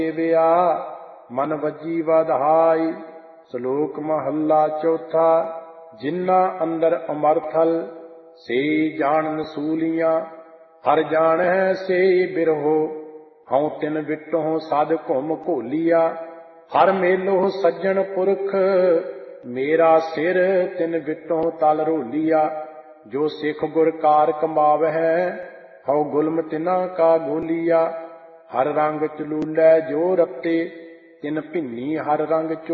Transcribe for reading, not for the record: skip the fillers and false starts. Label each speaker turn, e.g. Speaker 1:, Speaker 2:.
Speaker 1: ਸੇਵਿਆ ਮਨ ਵੱਜੀ ਵਧਾਈ। ਸ਼ਲੋਕ ਮਹੱਲਾ ਚੌਥਾ। ਜਿਨ੍ਹਾਂ ਅੰਦਰ ਅਮਰਥਲ ਸੇ ਜਾਣਨ ਸੂਲੀਆਂ। ਹਰ ਜਾਣੈ ਸੇ ਬਿਰਹੋ ਹਉ ਤਿਨ ਵਿਟਹੁ ਸਦ ਘੁਮ ਘੋਲੀਆ। ਹਰ ਮੇਲੋ ਸੱਜਣ ਪੁਰਖ ਮੇਰਾ ਸਿਰ ਤਿਨ ਵਿਟਹੁ ਤਲ ਰੋਲੀਆ। ਜੋ ਸਿੱਖ ਗੁਰ ਕਾਰ ਕਮਾਵਹਿ ਹਉ ਗੁਲਮ ਤਿਨਾ ਕਾ ਗੋਲੀਆ। ਹਰ ਰੰਗ ਚਲੂਲੈ ਜੋ ਰਤੇ ਤਿਨ ਭਿੰਨੀ ਹਰ ਰੰਗ